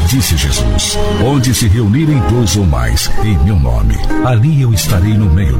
Disse Jesus: onde se reunirem dois ou mais em meu nome, ali eu estarei no meio